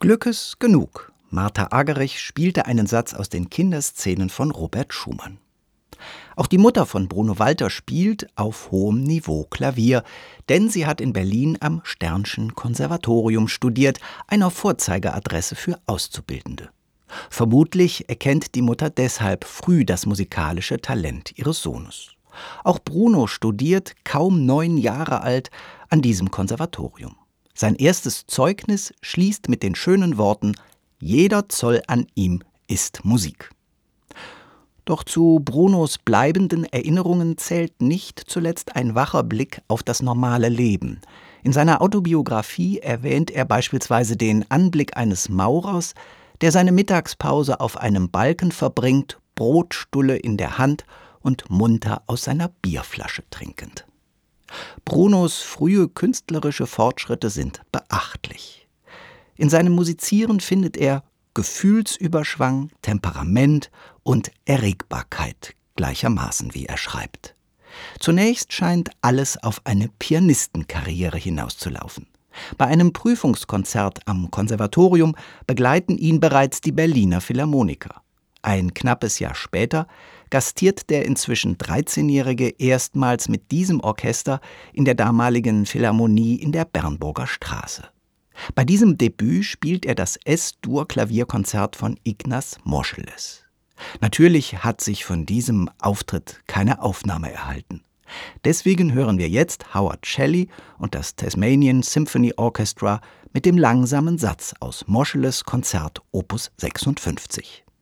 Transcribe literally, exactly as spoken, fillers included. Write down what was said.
Glückes genug. Martha Argerich spielte einen Satz aus den Kinderszenen von Robert Schumann. Auch die Mutter von Bruno Walter spielt auf hohem Niveau Klavier, denn sie hat in Berlin am Stern'schen Konservatorium studiert, einer Vorzeigeadresse für Auszubildende. Vermutlich erkennt die Mutter deshalb früh das musikalische Talent ihres Sohnes. Auch Bruno studiert, kaum neun Jahre alt, an diesem Konservatorium. Sein erstes Zeugnis schließt mit den schönen Worten: »Jeder Zoll an ihm ist Musik.« Doch zu Brunos bleibenden Erinnerungen zählt nicht zuletzt ein wacher Blick auf das normale Leben. In seiner Autobiografie erwähnt er beispielsweise den Anblick eines Maurers, der seine Mittagspause auf einem Balken verbringt, Brotstulle in der Hand und munter aus seiner Bierflasche trinkend. Brunos frühe künstlerische Fortschritte sind beachtlich. In seinem Musizieren findet er Gefühlsüberschwang, Temperament und Erregbarkeit gleichermaßen, wie er schreibt. Zunächst scheint alles auf eine Pianistenkarriere hinauszulaufen. Bei einem Prüfungskonzert am Konservatorium begleiten ihn bereits die Berliner Philharmoniker. Ein knappes Jahr später gastiert der inzwischen dreizehnjährige erstmals mit diesem Orchester in der damaligen Philharmonie in der Bernburger Straße. Bei diesem Debüt spielt er das Es-Dur-Klavierkonzert von Ignaz Moscheles. Natürlich hat sich von diesem Auftritt keine Aufnahme erhalten. Deswegen hören wir jetzt Howard Shelley und das Tasmanian Symphony Orchestra mit dem langsamen Satz aus Moscheles Konzert Opus sechsundfünfzig.